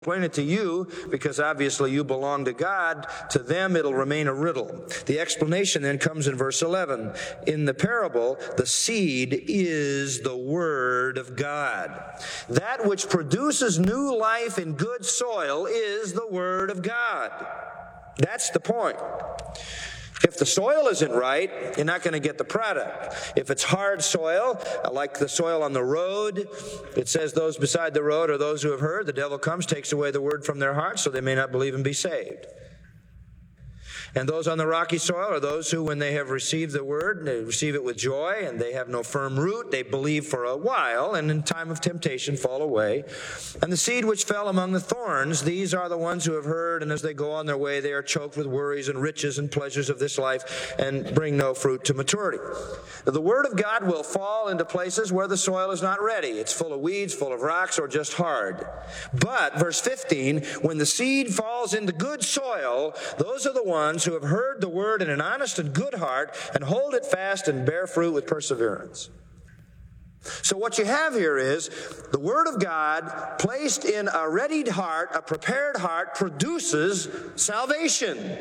explain it to you because obviously you belong to God. To them, it'll remain a riddle. The explanation then comes in verse 11. In the parable, the seed is the Word of God. That which produces new life in good soil is the Word of God. That's the point. If the soil isn't right, you're not going to get the product. If it's hard soil, like the soil on the road, it says those beside the road are those who have heard. The devil comes, takes away the word from their hearts, so they may not believe and be saved. And those on the rocky soil are those who, when they have received the word, they receive it with joy, and they have no firm root. They believe for a while, and in time of temptation fall away. And the seed which fell among the thorns, these are the ones who have heard, and as they go on their way, they are choked with worries and riches and pleasures of this life, and bring no fruit to maturity. The word of God will fall into places where the soil is not ready. It's full of weeds, full of rocks, or just hard. But, verse 15, when the seed falls into good soil, those are the ones who have heard the word in an honest and good heart and hold it fast and bear fruit with perseverance. So what you have here is the word of God placed in a readied heart, a prepared heart, produces salvation.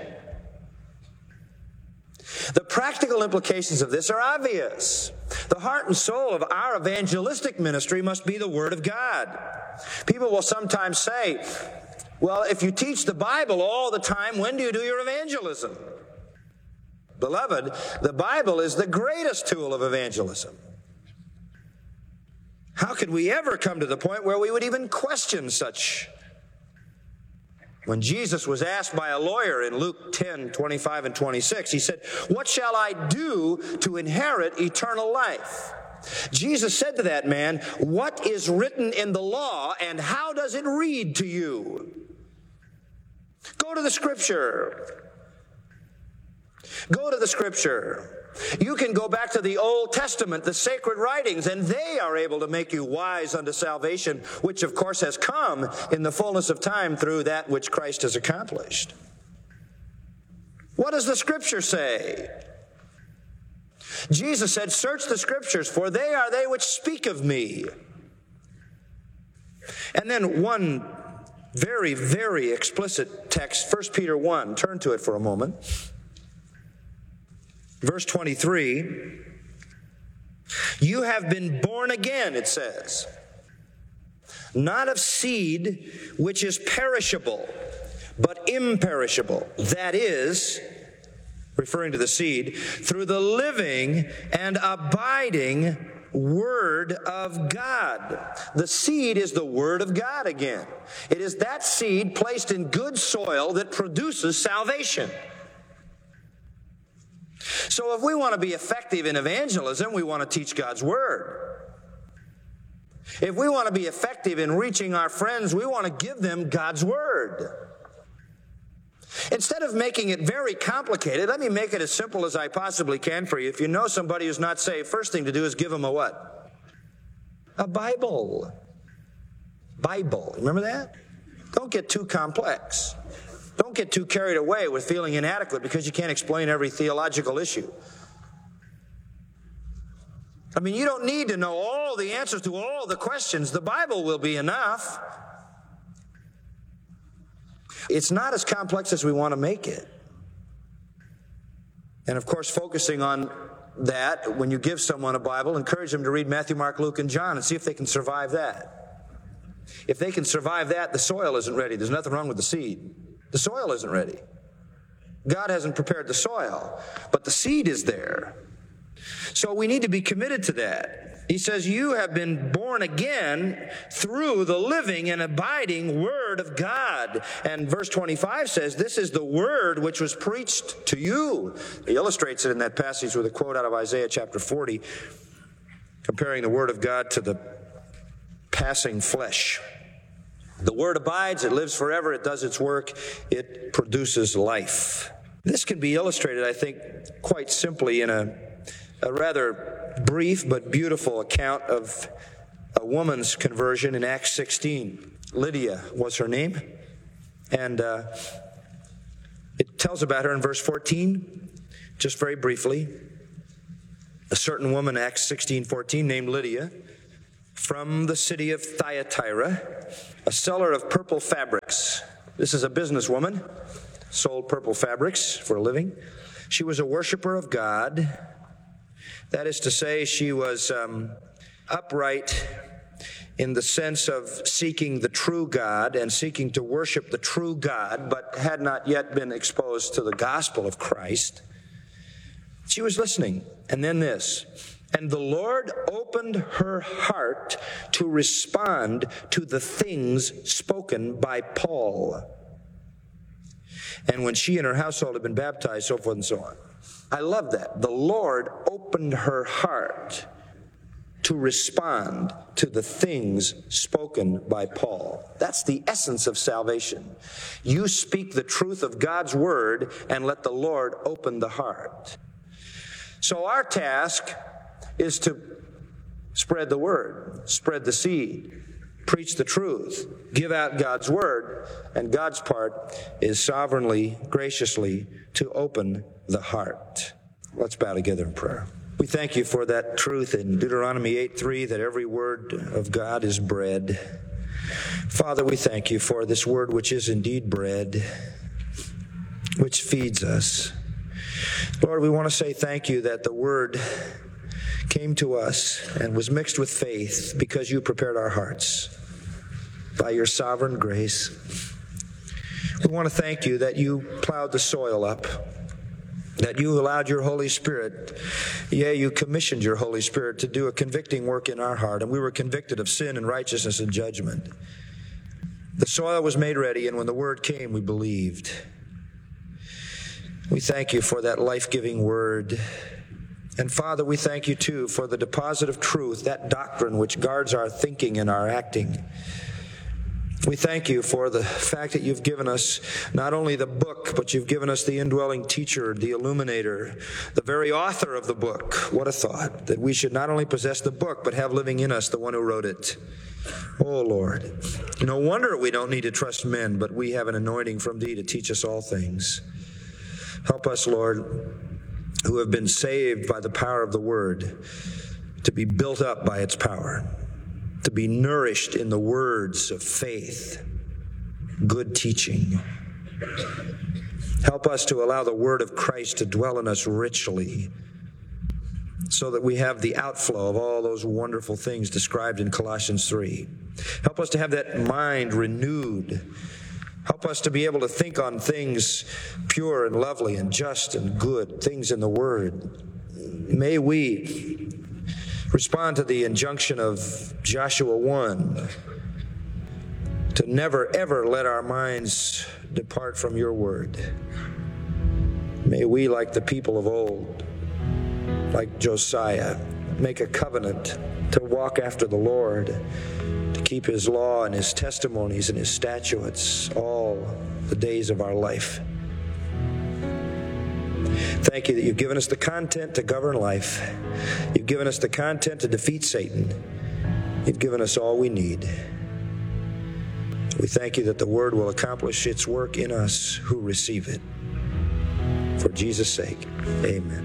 The practical implications of this are obvious. The heart and soul of our evangelistic ministry must be the Word of God. People will sometimes say, well, if you teach the Bible all the time, when do you do your evangelism? Beloved, the Bible is the greatest tool of evangelism. How could we ever come to the point where we would even question such? When Jesus was asked by a lawyer in Luke 10:25 and 26, he said, "What shall I do to inherit eternal life?" Jesus said to that man, "What is written in the law, and how does it read to you?" Go to the Scripture. Go to the Scripture. You can go back to the Old Testament, the sacred writings, and they are able to make you wise unto salvation, which of course has come in the fullness of time through that which Christ has accomplished. What does the Scripture say? Jesus said, "Search the Scriptures, for they are they which speak of me." And then one very, very explicit text, 1 Peter 1. Turn to it for a moment. Verse 23, you have been born again, it says, not of seed which is perishable, but imperishable. That is, referring to the seed, through the living and abiding Word of God. The seed is the Word of God again. It is that seed placed in good soil that produces salvation. So if we want to be effective in evangelism, we want to teach God's Word. If we want to be effective in reaching our friends, we want to give them God's Word. Instead of making it very complicated, let me make it as simple as I possibly can for you. If you know somebody who's not saved, first thing to do is give them a what? A Bible. Bible. Remember that? Don't get too complex. Don't get too carried away with feeling inadequate because you can't explain every theological issue. I mean, you don't need to know all the answers to all the questions. The Bible will be enough. It's not as complex as we want to make it. And of course, focusing on that, when you give someone a Bible, encourage them to read Matthew, Mark, Luke, and John and see if they can survive that. If they can survive that, the soil isn't ready. There's nothing wrong with the seed. The soil isn't ready. God hasn't prepared the soil, but the seed is there. So we need to be committed to that. He says, you have been born again through the living and abiding Word of God. And verse 25 says, this is the Word which was preached to you. He illustrates it in that passage with a quote out of Isaiah chapter 40, comparing the Word of God to the passing flesh. The Word abides, it lives forever, it does its work, it produces life. This can be illustrated, I think, quite simply in a rather brief but beautiful account of a woman's conversion in Acts 16. Lydia was her name. And it tells about her in verse 14, just very briefly. A certain woman, Acts 16:14, named Lydia, from the city of Thyatira, a seller of purple fabrics. This is a businesswoman, sold purple fabrics for a living. She was a worshiper of God. That is to say, she was upright in the sense of seeking the true God and seeking to worship the true God, but had not yet been exposed to the gospel of Christ. She was listening. And then this, and the Lord opened her heart to respond to the things spoken by Paul. And when she and her household had been baptized, so forth and so on. I love that. The Lord opened her heart to respond to the things spoken by Paul. That's the essence of salvation. You speak the truth of God's word and let the Lord open the heart. So our task is to spread the word, spread the seed, preach the truth, give out God's word, and God's part is sovereignly, graciously to open the heart. Let's bow together in prayer. We thank you for that truth in Deuteronomy 8:3 that every word of God is bread. Father, we thank you for this word which is indeed bread, which feeds us. Lord, we want to say thank you that the word came to us and was mixed with faith because you prepared our hearts by your sovereign grace. We want to thank you that you plowed the soil up, that you allowed your Holy Spirit, you commissioned your Holy Spirit to do a convicting work in our heart, and we were convicted of sin and righteousness and judgment. The soil was made ready, and when the word came, we believed. We thank you for that life-giving word. And Father, we thank you too for the deposit of truth, that doctrine which guards our thinking and our acting. We thank you for the fact that you've given us not only the book, but you've given us the indwelling teacher, the illuminator, the very author of the book. What a thought, that we should not only possess the book, but have living in us the one who wrote it. Oh, Lord, no wonder we don't need to trust men, but we have an anointing from thee to teach us all things. Help us, Lord, who have been saved by the power of the word, to be built up by its power, to be nourished in the words of faith, good teaching. Help us to allow the word of Christ to dwell in us richly, so that we have the outflow of all those wonderful things described in Colossians 3. Help us to have that mind renewed. Help us to be able to think on things pure and lovely and just and good, things in the Word. May we respond to the injunction of Joshua 1 to never, ever let our minds depart from your Word. May we, like the people of old, like Josiah, make a covenant to walk after the Lord, to keep his law and his testimonies and his statutes all the days of our life. Thank you that you've given us the content to govern life. You've given us the content to defeat Satan. You've given us all we need. We thank you that the word will accomplish its work in us who receive it. For Jesus' sake, amen.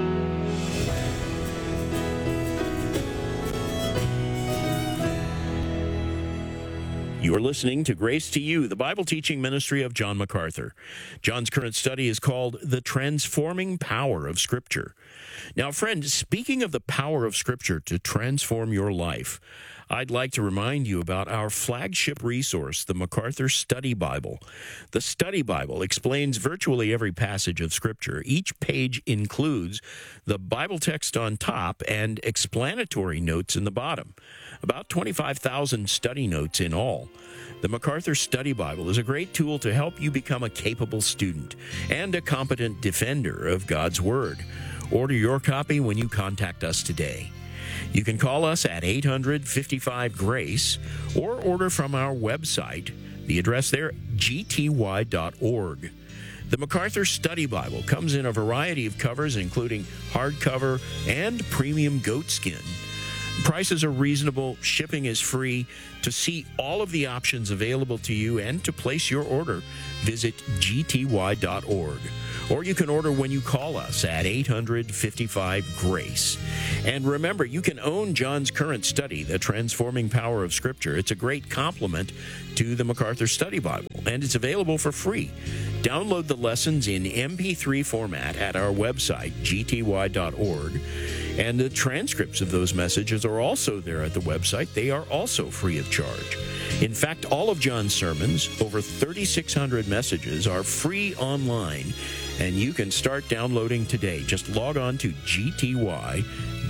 You're listening to Grace to You, the Bible teaching ministry of John MacArthur. John's current study is called The Transforming Power of Scripture. Now, friend, speaking of the power of Scripture to transform your life, I'd like to remind you about our flagship resource, the MacArthur Study Bible. The Study Bible explains virtually every passage of Scripture. Each page includes the Bible text on top and explanatory notes in the bottom. About 25,000 study notes in all. The MacArthur Study Bible is a great tool to help you become a capable student and a competent defender of God's Word. Order your copy when you contact us today. You can call us at 855-GRACE or order from our website. The address there, gty.org. The MacArthur Study Bible comes in a variety of covers, including hardcover and premium goatskin. Prices are reasonable, shipping is free. To see all of the options available to you and to place your order, visit gty.org. Or you can order when you call us at 855-GRACE. And remember, you can own John's current study, The Transforming Power of Scripture. It's a great complement to the MacArthur Study Bible, and it's available for free. Download the lessons in MP3 format at our website, gty.org. And the transcripts of those messages are also there at the website. They are also free of charge. In fact, all of John's sermons, over 3,600 messages, are free online, and you can start downloading today. Just log on to gty.org.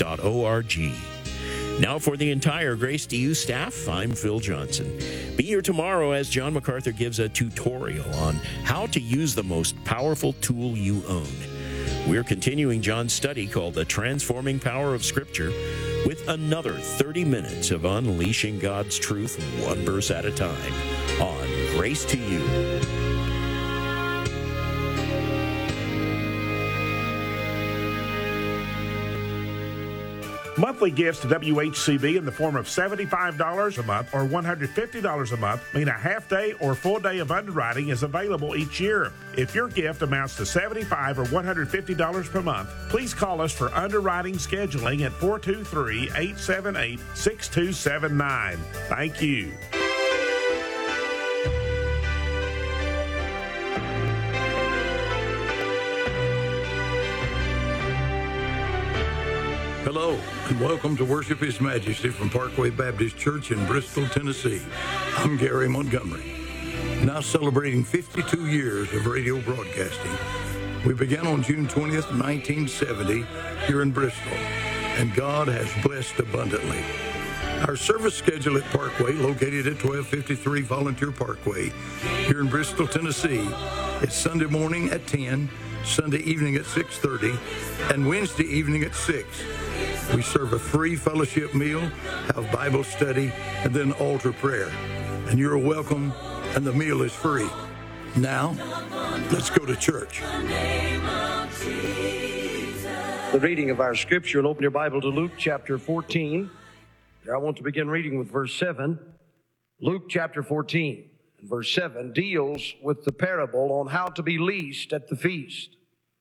Now for the entire Grace to You staff, I'm Phil Johnson. Be here tomorrow as John MacArthur gives a tutorial on how to use the most powerful tool you own. We're continuing John's study called The Transforming Power of Scripture with another 30 minutes of unleashing God's truth one verse at a time on Grace to You. Monthly gifts to WHCB in the form of $75 a month or $150 a month mean a half-day or full day of underwriting is available each year. If your gift amounts to $75 or $150 per month, please call us for underwriting scheduling at 423-878-6279. Thank you. Hello, and welcome to Worship His Majesty from Parkway Baptist Church in Bristol, Tennessee. I'm Gary Montgomery, now celebrating 52 years of radio broadcasting. We began on June 20th, 1970, here in Bristol, and God has blessed abundantly. Our service schedule at Parkway, located at 1253 Volunteer Parkway, here in Bristol, Tennessee, is Sunday morning at 10, Sunday evening at 6:30, and Wednesday evening at 6. We serve a free fellowship meal, have Bible study, and then altar prayer. And you're welcome, and the meal is free. Now, let's go to church. The reading of our scripture, and open your Bible to Luke chapter 14. There I want to begin reading with verse 7. Luke chapter 14 and verse 7 deals with the parable on how to be least at the feast.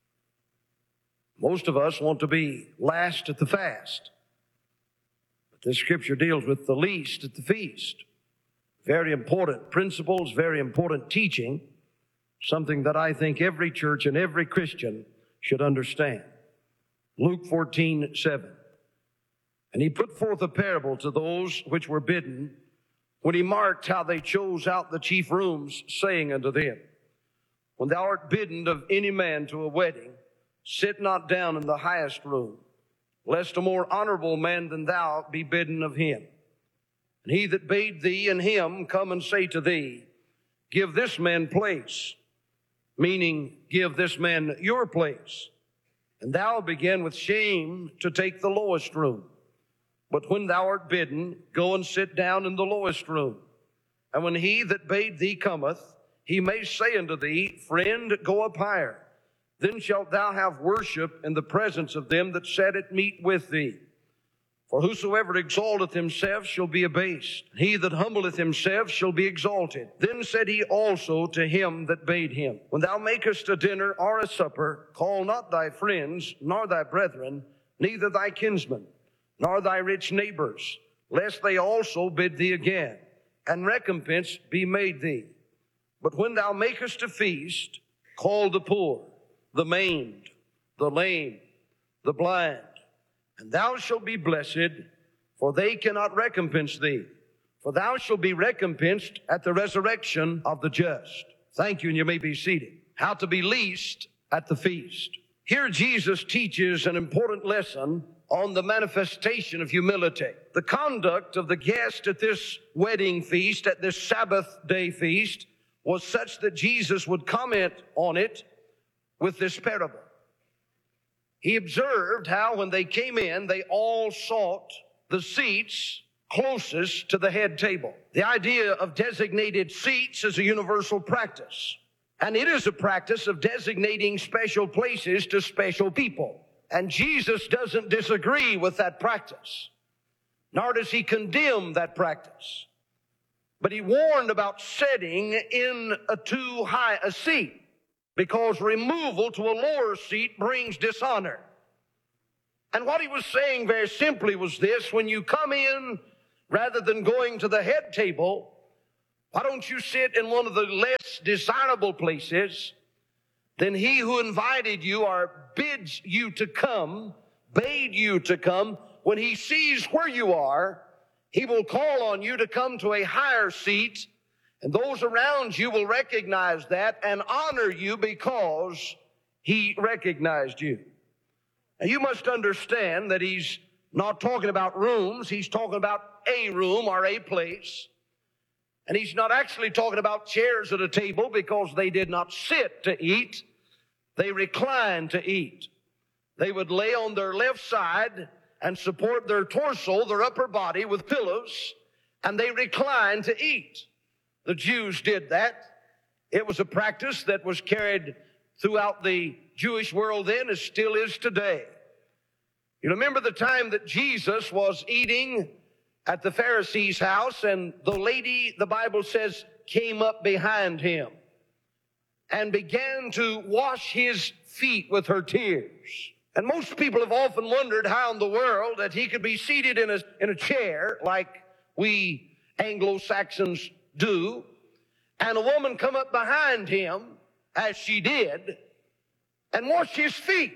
Most of us want to be last at the fast. But this scripture deals with the least at the feast. Very important principles, very important teaching, something that I think every church and every Christian should understand. Luke 14:7. And he put forth a parable to those which were bidden, when he marked how they chose out the chief rooms, saying unto them, When thou art bidden of any man to a wedding, sit not down in the highest room, lest a more honorable man than thou be bidden of him. And he that bade thee and him come and say to thee, Give this man place, meaning give this man your place. And thou begin with shame to take the lowest room. But when thou art bidden, go and sit down in the lowest room. And when he that bade thee cometh, he may say unto thee, Friend, go up higher. Then shalt thou have worship in the presence of them that sat at meat with thee. For whosoever exalteth himself shall be abased. He that humbleth himself shall be exalted. Then said he also to him that bade him, When thou makest a dinner or a supper, call not thy friends, nor thy brethren, neither thy kinsmen, nor thy rich neighbors, lest they also bid thee again, and recompense be made thee. But when thou makest a feast, call the poor, the maimed, the lame, the blind, and thou shalt be blessed, for they cannot recompense thee. For thou shalt be recompensed at the resurrection of the just. Thank you, and you may be seated. How to be least at the feast. Here Jesus teaches an important lesson on the manifestation of humility. The conduct of the guest at this wedding feast, at this Sabbath day feast, was such that Jesus would comment on it with this parable. He observed how when they came in, they all sought the seats closest to the head table. The idea of designated seats is a universal practice. And it is a practice of designating special places to special people. And Jesus doesn't disagree with that practice. nor does he condemn that practice. But he warned about sitting in too high a seat, because removal to a lower seat brings dishonor. And what he was saying very simply was this: when you come in, rather than going to the head table, why don't you sit in one of the less desirable places? Then he who invited you or bids you to come, bade you to come, when he sees where you are, he will call on you to come to a higher seat, and those around you will recognize that and honor you because he recognized you. Now you must understand that he's not talking about rooms, he's talking about a room or a place. And he's not actually talking about chairs at a table, because they did not sit to eat. They reclined to eat. They would lay on their left side and support their torso, their upper body, with pillows, and they reclined to eat. The Jews did that. It was a practice that was carried throughout the Jewish world then, as still is today. You remember the time that Jesus was eating at the Pharisee's house, and the lady, the Bible says, came up behind him and began to wash his feet with her tears. And most people have often wondered how in the world that he could be seated in a chair like we Anglo-Saxons do, and a woman come up behind him, as she did, and wash his feet.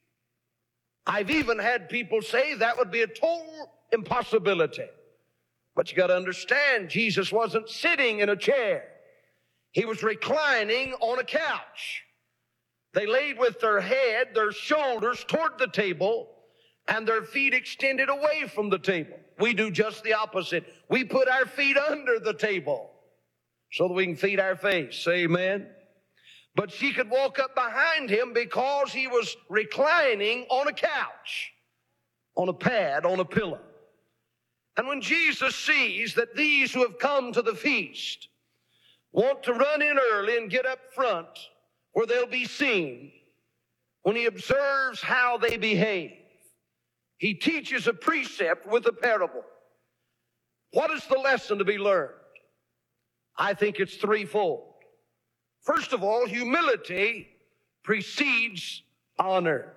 I've even had people say that would be a total impossibility. But you got to understand, Jesus wasn't sitting in a chair. He was reclining on a couch. They laid with their head, their shoulders toward the table, and their feet extended away from the table. We do just the opposite. We put our feet under the table so that we can feed our face. Amen. But she could walk up behind him because he was reclining on a couch, on a pad, on a pillow. And when Jesus sees that these who have come to the feast want to run in early and get up front where they'll be seen, when he observes how they behave, he teaches a precept with a parable. What is the lesson to be learned? I think it's threefold. First of all, humility precedes honor.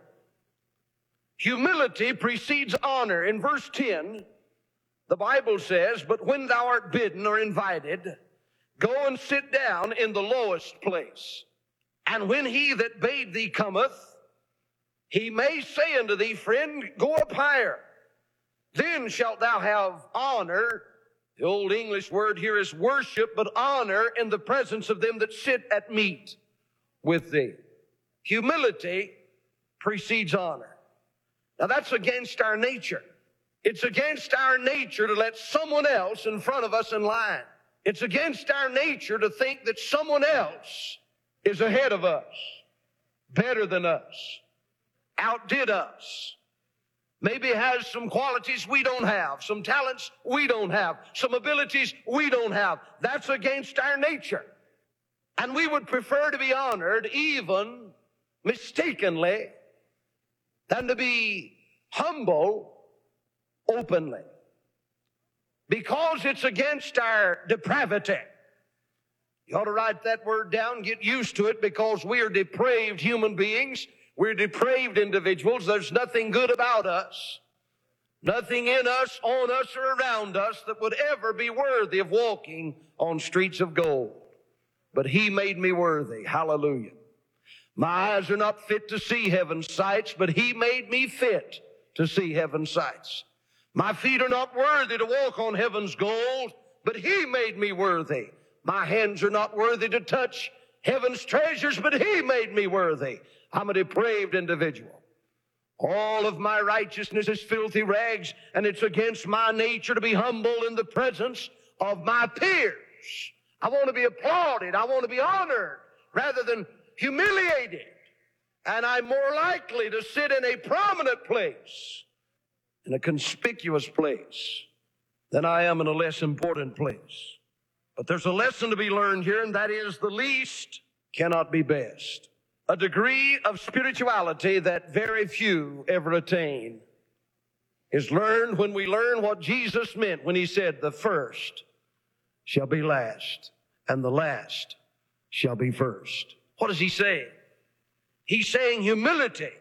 Humility precedes honor. In verse 10, the Bible says, "But when thou art bidden or invited, go and sit down in the lowest place. And when he that bade thee cometh, he may say unto thee, Friend, go up higher. Then shalt thou have honor." The old English word here is worship, but honor in the presence of them that sit at meat with thee. Humility precedes honor. Now that's against our nature. It's against our nature to let someone else in front of us in line. It's against our nature to think that someone else is ahead of us, better than us, outdid us, maybe has some qualities we don't have, some talents we don't have, some abilities we don't have. That's against our nature. And we would prefer to be honored, even mistakenly, than to be humble openly, because it's against our depravity. You ought to write that word down, get used to it, because we are depraved human beings. We're depraved individuals. There's nothing good about us, nothing in us, on us, or around us that would ever be worthy of walking on streets of gold. But he made me worthy. Hallelujah. My eyes are not fit to see heaven's sights, but he made me fit to see heaven's sights. My feet are not worthy to walk on heaven's gold, but he made me worthy. My hands are not worthy to touch heaven's treasures, but he made me worthy. I'm a depraved individual. All of my righteousness is filthy rags, and it's against my nature to be humble in the presence of my peers. I want to be applauded. I want to be honored rather than humiliated. And I'm more likely to sit in a prominent place, in a conspicuous place, than I am in a less important place. But there's a lesson to be learned here, and that is the least cannot be best. A degree of spirituality that very few ever attain. is learned when we learn what Jesus meant when he said, the first shall be last, and the last shall be first. What is he saying? He's saying humility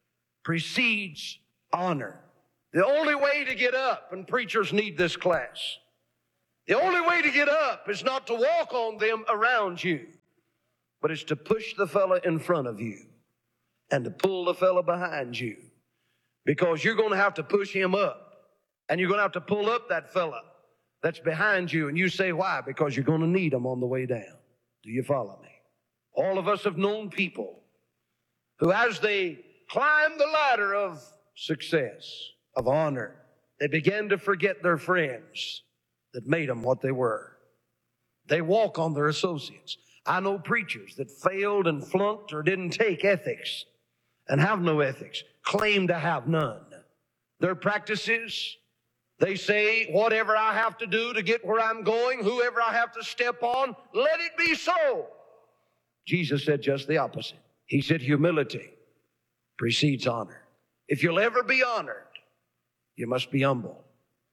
precedes honor. The only way to get up, and preachers need this class, the only way to get up is not to walk on them around you, but it's to push the fella in front of you and to pull the fella behind you, because you're going to have to push him up, and you're going to have to pull up that fella that's behind you. And you say, why? Because you're going to need him on the way down. Do you follow me? All of us have known people who, as they climb the ladder of success, of honor, they began to forget their friends that made them what they were. They walk on their associates. I know preachers that failed and flunked or didn't take ethics and have no ethics, claim to have none. Their practices, they say, whatever I have to do to get where I'm going, whoever I have to step on, let it be so. Jesus said just the opposite. He said humility precedes honor. If you'll ever be honored, you must be humble.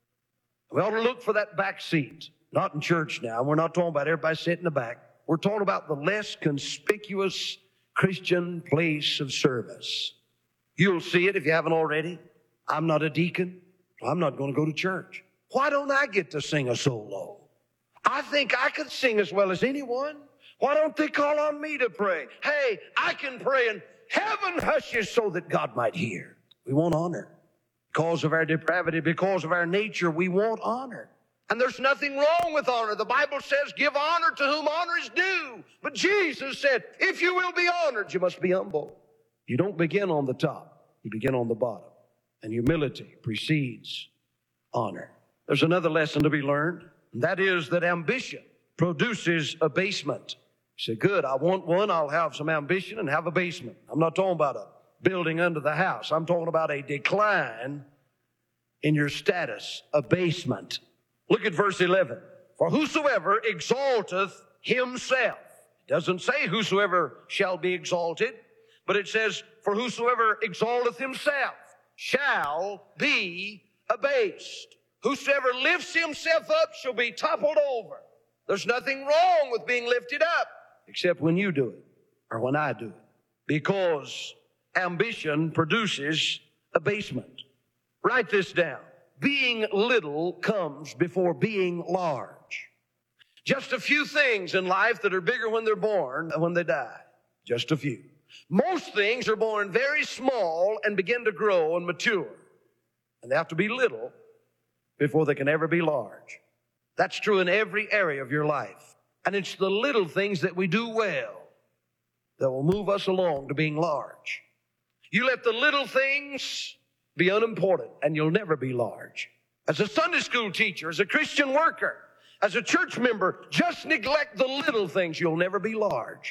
We ought to look for that back seat. Not in church now. We're not talking about everybody sitting in the back. We're talking about the less conspicuous Christian place of service. You'll see it if you haven't already. I'm not a deacon. I'm not going to go to church. Why don't I get to sing a solo? I think I could sing as well as anyone. Why don't they call on me to pray? Hey, I can pray and heaven hushes so that God might hear. We want honor. Because of our depravity, because of our nature, we want honor. And there's nothing wrong with honor. The Bible says, give honor to whom honor is due. But Jesus said, if you will be honored, you must be humble. You don't begin on the top. You begin on the bottom. And humility precedes honor. There's another lesson to be learned, and that is that ambition produces abasement. You say, good, I want one. I'll have some ambition and have a basement. I'm not talking about a building under the house. I'm talking about a decline in your status, abasement. Look at verse 11. For whosoever exalteth himself. It doesn't say whosoever shall be exalted, but it says, for whosoever exalteth himself shall be abased. Whosoever lifts himself up shall be toppled over. There's nothing wrong with being lifted up, except when you do it, or when I do it. Because ambition produces abasement. Write this down. Being little comes before being large. Just a few things in life that are bigger when they're born than when they die. Just a few. Most things are born very small and begin to grow and mature. And they have to be little before they can ever be large. That's true in every area of your life. And it's the little things that we do well that will move us along to being large. You let the little things be unimportant, and you'll never be large. As a Sunday school teacher, as a Christian worker, as a church member, just neglect the little things, you'll never be large.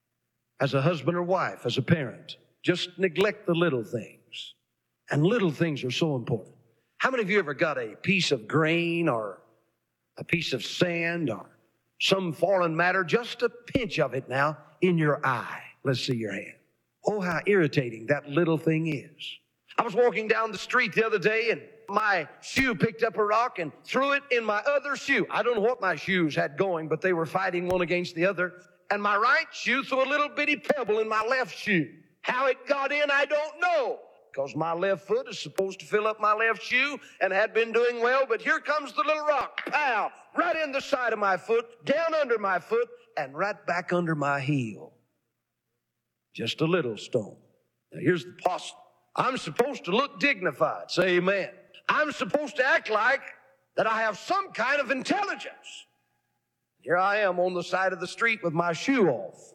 As a husband or wife, as a parent, just neglect the little things. And little things are so important. How many of you ever got a piece of grain or a piece of sand or some foreign matter, just a pinch of it now, in your eye? Let's see your hand. Oh, how irritating that little thing is. I was walking down the street the other day, and my shoe picked up a rock and threw it in my other shoe. I don't know what my shoes had going, but they were fighting one against the other. And my right shoe threw a little bitty pebble in my left shoe. How it got in, I don't know, because my left foot is supposed to fill up my left shoe and had been doing well. But here comes the little rock, pow, right in the side of my foot, down under my foot, and right back under my heel. Just a little stone. Now here's the apostle. I'm supposed to look dignified. Say amen. I'm supposed to act like that I have some kind of intelligence. Here I am on the side of the street with my shoe off,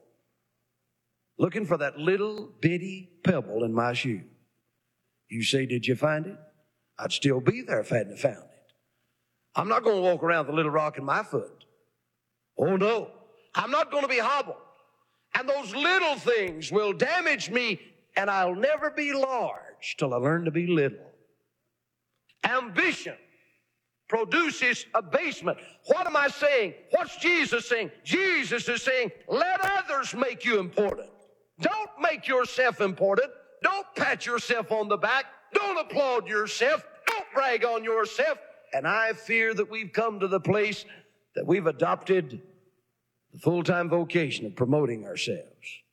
looking for that little bitty pebble in my shoe. You say, did you find it? I'd still be there if I hadn't found it. I'm not going to walk around with a little rock in my foot. Oh no, I'm not going to be hobbled. And those little things will damage me, and I'll never be large till I learn to be little. Ambition produces abasement. What am I saying? What's Jesus saying? Jesus is saying, let others make you important. Don't make yourself important. Don't pat yourself on the back. Don't applaud yourself. Don't brag on yourself. And I fear that we've come to the place that we've adopted the full-time vocation of promoting ourselves.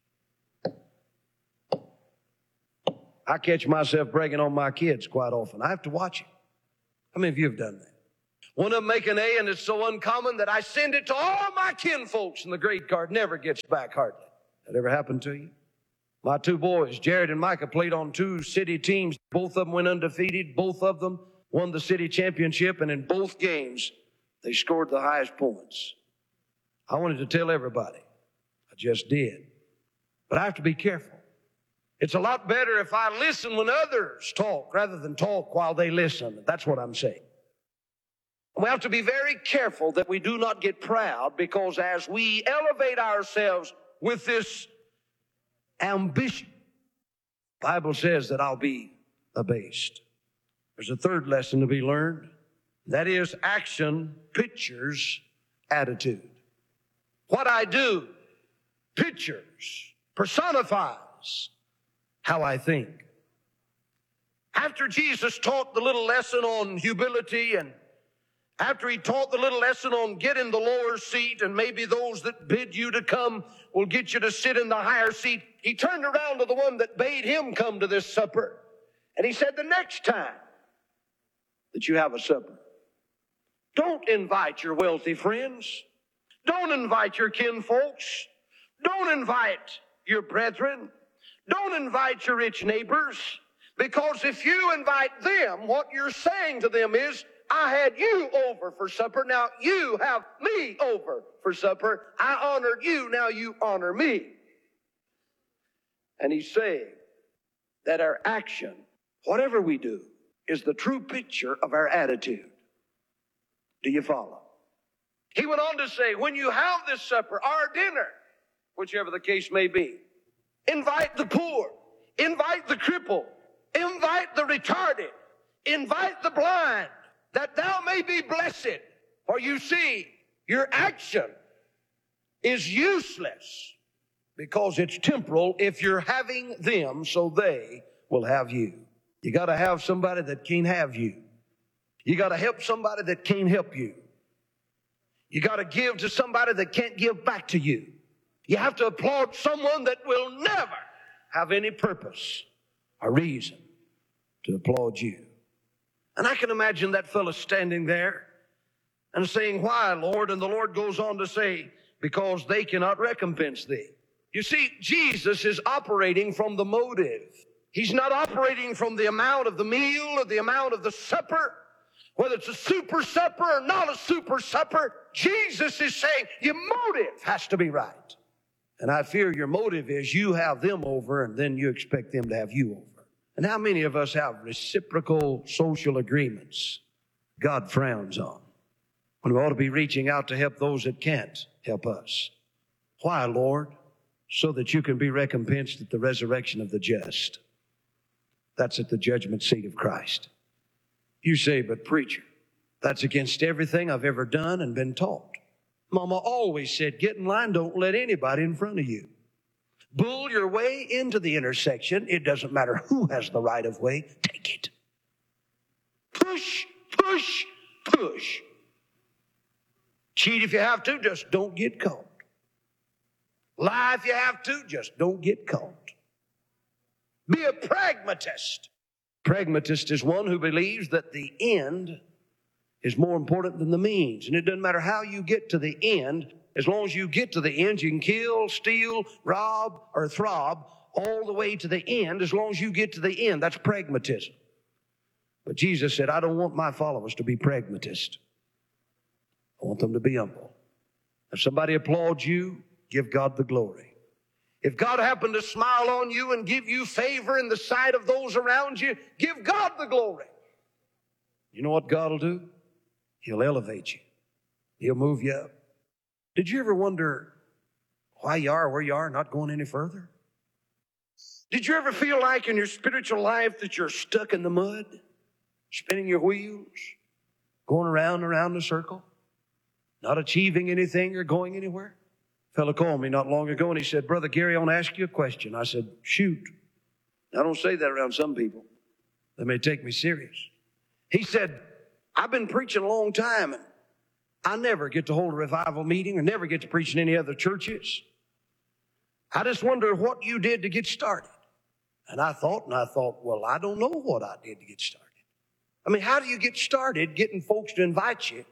I catch myself bragging on my kids quite often. I have to watch it. How many of you have done that? One of them make an A, and it's so uncommon that I send it to all my kinfolks, and the grade card never gets back hardly. That ever happened to you? My two boys, Jared and Micah, played on two city teams. Both of them went undefeated. Both of them won the city championship, and in both games, they scored the highest points. I wanted to tell everybody. I just did. But I have to be careful. It's a lot better if I listen when others talk rather than talk while they listen. That's what I'm saying. We have to be very careful that we do not get proud, because as we elevate ourselves with this ambition, the Bible says that I'll be abased. There's a third lesson to be learned. That is, action pictures attitude. What I do pictures, personifies how I think. After Jesus taught the little lesson on humility, and after he taught the little lesson on get in the lower seat, and maybe those that bid you to come will get you to sit in the higher seat, he turned around to the one that bade him come to this supper, and he said, the next time that you have a supper, don't invite your wealthy friends. Don't invite your kinfolks. Don't invite your brethren. Don't invite your rich neighbors. Because if you invite them, what you're saying to them is, I had you over for supper, now you have me over for supper. I honored you, now you honor me. And he's saying that our action, whatever we do, is the true picture of our attitude. Do you follow? He went on to say, when you have this supper, or dinner, whichever the case may be, invite the poor, invite the crippled, invite the retarded, invite the blind, that thou may be blessed. For you see, your action is useless because it's temporal if you're having them so they will have you. You got to have somebody that can't have you. You got to help somebody that can't help you. You got to give to somebody that can't give back to you. You have to applaud someone that will never have any purpose or reason to applaud you. And I can imagine that fellow standing there and saying, why, Lord? And the Lord goes on to say, because they cannot recompense thee. You see, Jesus is operating from the motive. He's not operating from the amount of the meal or the amount of the supper, whether it's a super supper or not a super supper. Jesus is saying your motive has to be right. And I fear your motive is you have them over and then you expect them to have you over. And how many of us have reciprocal social agreements God frowns on, when we ought to be reaching out to help those that can't help us? Why, Lord? So that you can be recompensed at the resurrection of the just. That's at the judgment seat of Christ. You say, but preacher, that's against everything I've ever done and been taught. Mama always said, get in line, don't let anybody in front of you. Bull your way into the intersection. It doesn't matter who has the right of way. Take it. Push, push, push. Cheat if you have to, just don't get caught. Lie if you have to, just don't get caught. Be a pragmatist. Pragmatist is one who believes that the end is more important than the means. And it doesn't matter how you get to the end. As long as you get to the end, you can kill, steal, rob, or throb all the way to the end. As long as you get to the end, that's pragmatism. But Jesus said, I don't want my followers to be pragmatists. I want them to be humble. If somebody applauds you, give God the glory. If God happened to smile on you and give you favor in the sight of those around you, give God the glory. You know what God will do? He'll elevate you. He'll move you up. Did you ever wonder why you are where you are, not going any further? Did you ever feel like in your spiritual life that you're stuck in the mud, spinning your wheels, going around and around the circle, not achieving anything or going anywhere? A fellow called me not long ago and he said, Brother Gary, I want to ask you a question. I said, shoot. I don't say that around some people. They may take me serious. He said, I've been preaching a long time, and I never get to hold a revival meeting or never get to preach in any other churches. I just wonder what you did to get started. And I thought, well, I don't know what I did to get started. I mean, how do you get started getting folks to invite you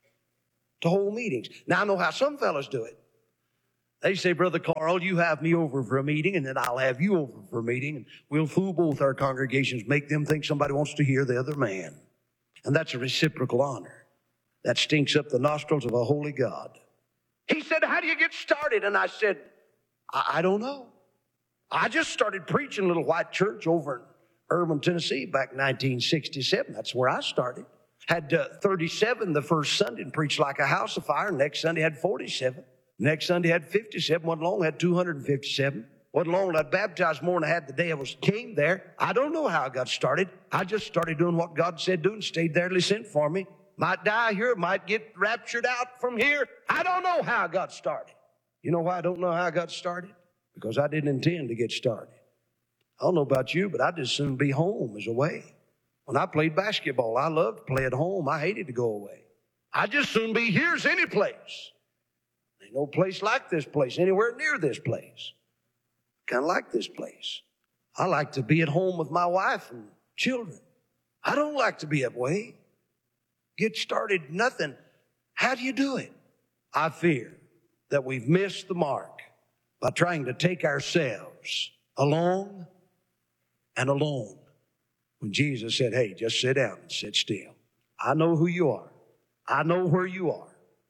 to hold meetings? Now, I know how some fellas do it. They say, Brother Carl, you have me over for a meeting, and then I'll have you over for a meeting, and we'll fool both our congregations, make them think somebody wants to hear the other man. And that's a reciprocal honor. That stinks up the nostrils of a holy God. He said, how do you get started? And I said, I don't know. I just started preaching a little white church over in Irving, Tennessee back in 1967. That's where I started. Had 37 the first Sunday and preached like a house of fire. Next Sunday had 47. Next Sunday had 57. Wasn't long, had 257. Wasn't long, I baptized more than I had the day I came there. I don't know how I got started. I just started doing what God said do and stayed there till He sent for me. Might die here, might get raptured out from here. I don't know how I got started. You know why I don't know how I got started? Because I didn't intend to get started. I don't know about you, but I'd just soon be home as away. When I played basketball, I loved to play at home. I hated to go away. I'd just soon be here as any place. Ain't no place like this place, anywhere near this place. Kind of like this place. I like to be at home with my wife and children. I don't like to be away. Get started, nothing. How do you do it? I fear that we've missed the mark by trying to take ourselves along and alone. When Jesus said, hey, just sit down and sit still. I know who you are. I know where you are.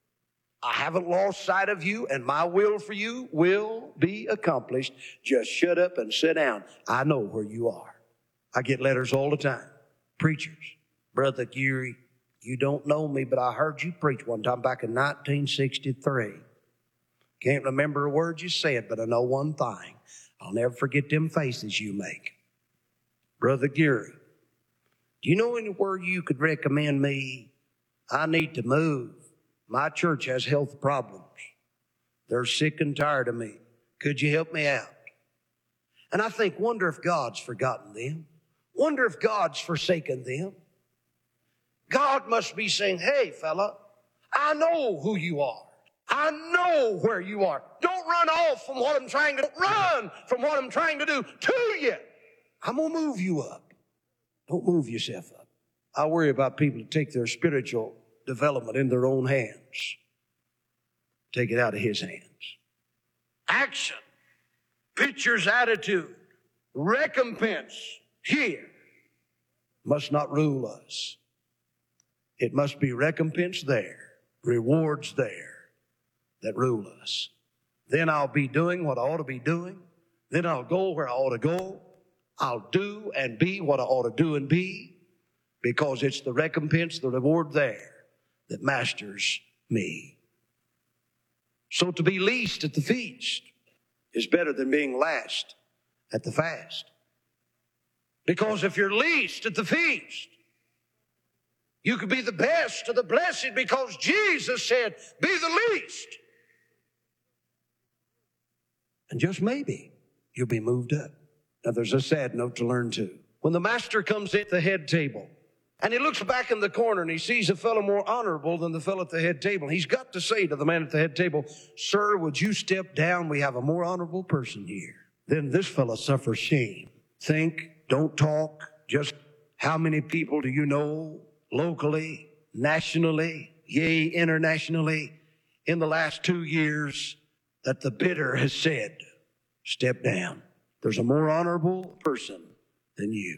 I haven't lost sight of you, and my will for you will be accomplished. Just shut up and sit down. I know where you are. I get letters all the time. Preachers, Brother Geary, you don't know me, but I heard you preach one time back in 1963. Can't remember a word you said, but I know one thing. I'll never forget them faces you make. Brother Geary, do you know anywhere you could recommend me? I need to move. My church has health problems. They're sick and tired of me. Could you help me out? And I think, wonder if God's forgotten them. Wonder if God's forsaken them. God must be saying, hey, fella, I know who you are. I know where you are. Don't run off from what I'm trying to do. Run from what I'm trying to do to you. I'm going to move you up. Don't move yourself up. I worry about people who take their spiritual development in their own hands. Take it out of His hands. Action, pictures, attitude, recompense here must not rule us. It must be recompense there, rewards there that rule us. Then I'll be doing what I ought to be doing. Then I'll go where I ought to go. I'll do and be what I ought to do and be, because it's the recompense, the reward there that masters me. So to be least at the feast is better than being last at the fast. Because if you're least at the feast, you could be the best of the blessed, because Jesus said, be the least. And just maybe you'll be moved up. Now there's a sad note to learn too. When the master comes at the head table and he looks back in the corner and he sees a fellow more honorable than the fellow at the head table, he's got to say to the man at the head table, sir, would you step down? We have a more honorable person here. Then this fellow suffers shame. Think, don't talk, just how many people do you know locally, nationally, yea, internationally, in the last 2 years that the bidder has said, step down. There's a more honorable person than you.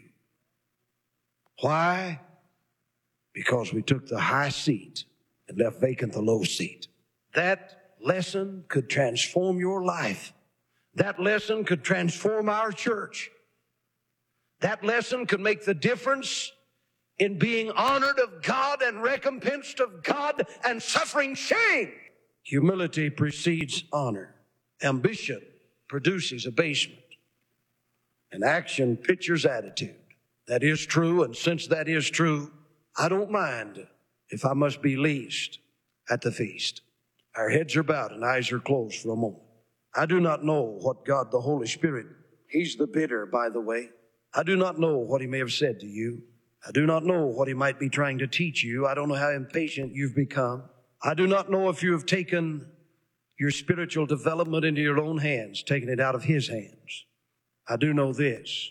Why? Because we took the high seat and left vacant the low seat. That lesson could transform your life. That lesson could transform our church. That lesson could make the difference in being honored of God and recompensed of God and suffering shame. Humility precedes honor. Ambition produces abasement. And action pictures attitude. That is true, and since that is true, I don't mind if I must be least at the feast. Our heads are bowed and eyes are closed for a moment. I do not know what God the Holy Spirit, He's the bidder, by the way. I do not know what He may have said to you. I do not know what he might be trying to teach you. I don't know how impatient you've become. I do not know if you have taken your spiritual development into your own hands, taken it out of his hands. I do know this.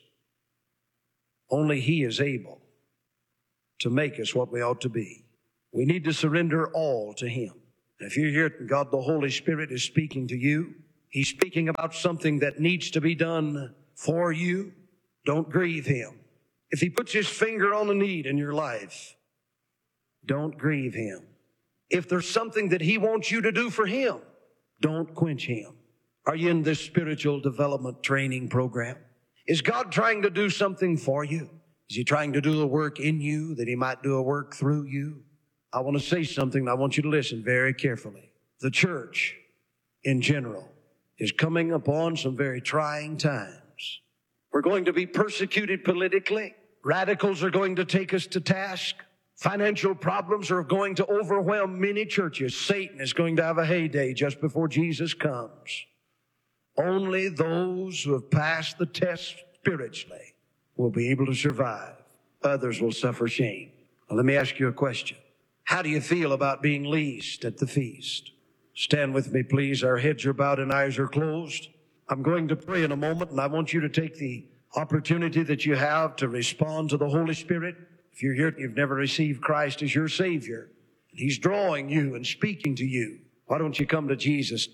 Only he is able to make us what we ought to be. We need to surrender all to him. If you're here and God the Holy Spirit is speaking to you, he's speaking about something that needs to be done for you, don't grieve him. If he puts his finger on a need in your life, don't grieve him. If there's something that he wants you to do for him, don't quench him. Are you in this spiritual development training program? Is God trying to do something for you? Is he trying to do a work in you that he might do a work through you? I want to say something, and I want you to listen very carefully. The church in general is coming upon some very trying times. We're going to be persecuted politically. Radicals are going to take us to task. Financial problems are going to overwhelm many churches. Satan is going to have a heyday just before Jesus comes. Only those who have passed the test spiritually will be able to survive. Others will suffer shame. Now, let me ask you a question. How do you feel about being least at the feast? Stand with me, please. Our heads are bowed and eyes are closed. I'm going to pray in a moment, and I want you to take the opportunity that you have to respond to the Holy Spirit. If you're here and you've never received Christ as your Savior, and he's drawing you and speaking to you, why don't you come to Jesus?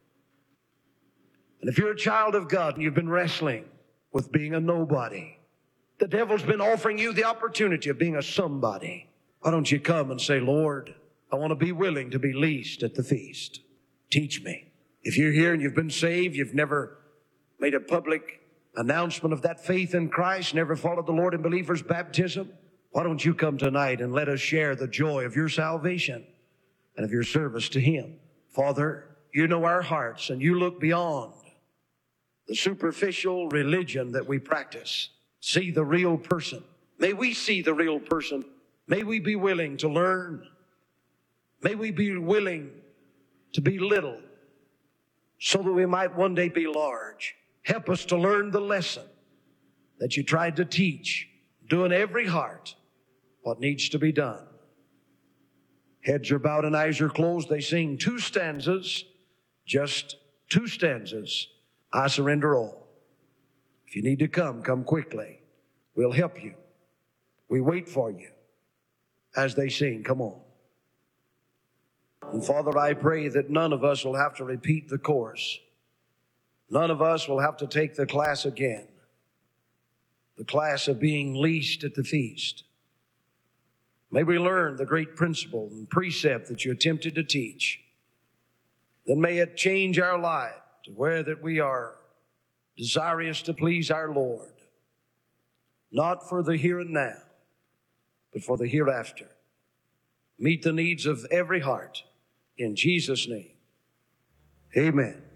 And if you're a child of God and you've been wrestling with being a nobody, the devil's been offering you the opportunity of being a somebody. Why don't you come and say, Lord, I want to be willing to be least at the feast. Teach me. If you're here and you've been saved, you've never made a public announcement of that faith in Christ, never followed the Lord in believer's baptism, why don't you come tonight and let us share the joy of your salvation and of your service to him? Father, you know our hearts, and you look beyond the superficial religion that we practice. See the real person. May we see the real person. May we be willing to learn. May we be willing to be little so that we might one day be large. Help us to learn the lesson that you tried to teach. Do in every heart what needs to be done. Heads are bowed and eyes are closed. They sing 2 stanzas, just 2 stanzas. I surrender all. If you need to come quickly. We'll help you. We wait for you as they sing. Come on. And Father, I pray that none of us will have to repeat the course. None of us will have to take the class again. The class of being least at the feast. May we learn the great principle and precept that you attempted to teach. Then may it change our life to where that we are desirous to please our Lord. Not for the here and now, but for the hereafter. Meet the needs of every heart. In Jesus' name, amen.